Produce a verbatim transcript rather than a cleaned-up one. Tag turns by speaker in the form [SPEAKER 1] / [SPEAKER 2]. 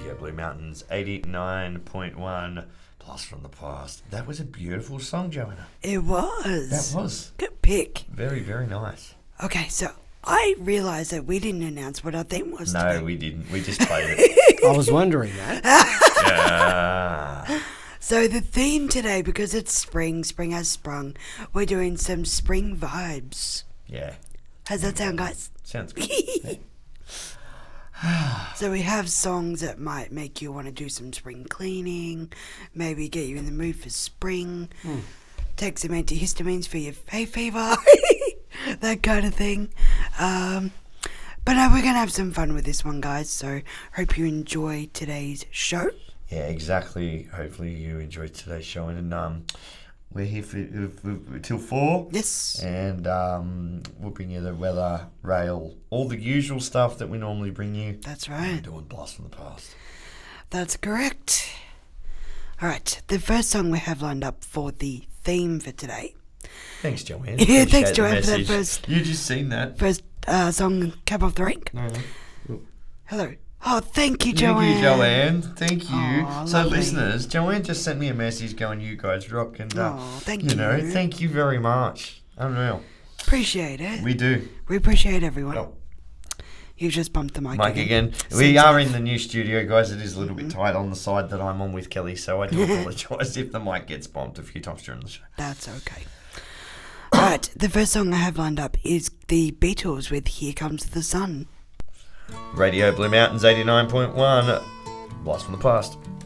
[SPEAKER 1] Radio Blue Mountains eighty-nine point one. Blast from the Past. That was a beautiful song, Joanna.
[SPEAKER 2] It was.
[SPEAKER 1] That was.
[SPEAKER 2] Good pick.
[SPEAKER 1] Very, very nice.
[SPEAKER 2] Okay, so I realised that we didn't announce what our theme was
[SPEAKER 1] No,
[SPEAKER 2] today.
[SPEAKER 1] we didn't. We just played it.
[SPEAKER 3] I was wondering that.
[SPEAKER 1] Yeah.
[SPEAKER 2] So the theme today, because it's spring, spring has sprung, we're doing some spring vibes.
[SPEAKER 1] Yeah.
[SPEAKER 2] How's that sound, guys?
[SPEAKER 1] Sounds good.
[SPEAKER 2] So we have songs that might make you want to do some spring cleaning, maybe get you in the mood for spring,
[SPEAKER 3] Mm.
[SPEAKER 2] take some antihistamines for your hay fever, that kind of thing. Um, but no, we're going to have some fun with this one, guys, so hope you enjoy today's show.
[SPEAKER 1] Yeah, exactly. Hopefully you enjoyed today's show. And um, we're here for, for, for till four.
[SPEAKER 2] Yes.
[SPEAKER 1] And um, we'll bring you the weather, rail, all the usual stuff that we normally bring you.
[SPEAKER 2] That's
[SPEAKER 1] We're
[SPEAKER 2] right.
[SPEAKER 1] doing Blast from the Past.
[SPEAKER 2] That's correct. All right, the first song we have lined up for the theme for today.
[SPEAKER 1] Thanks, Joanne.
[SPEAKER 2] Yeah, thanks,
[SPEAKER 1] Appreciate the
[SPEAKER 2] Joanne, for that
[SPEAKER 1] message.
[SPEAKER 2] first-
[SPEAKER 1] You just seen that.
[SPEAKER 2] First uh, song, Cap Off the Rank.
[SPEAKER 1] No, no.
[SPEAKER 2] Hello. Oh, thank you,
[SPEAKER 1] Thank
[SPEAKER 2] Joanne.
[SPEAKER 1] you, Joanne. Thank you.
[SPEAKER 2] Aw,
[SPEAKER 1] so,
[SPEAKER 2] lovely.
[SPEAKER 1] listeners, Joanne just sent me a message going, "You guys rock," and uh,
[SPEAKER 2] Oh, thank
[SPEAKER 1] you know,
[SPEAKER 2] you.
[SPEAKER 1] thank you very much. Unreal.
[SPEAKER 2] Appreciate it.
[SPEAKER 1] We do.
[SPEAKER 2] We appreciate everyone.
[SPEAKER 1] Oh,
[SPEAKER 2] You've just bumped the mic,
[SPEAKER 1] Mike again. We
[SPEAKER 2] Sensitive.
[SPEAKER 1] are in the new studio, guys. It is a little
[SPEAKER 2] Mm-hmm.
[SPEAKER 1] bit tight on the side that I'm on with Kelly, so I do apologise if the mic gets bumped a few times during the show.
[SPEAKER 2] That's okay. All right, the first song I have lined up is the Beatles with Here Comes the Sun.
[SPEAKER 1] Radio Blue Mountains eighty-nine point one. Blast from the Past.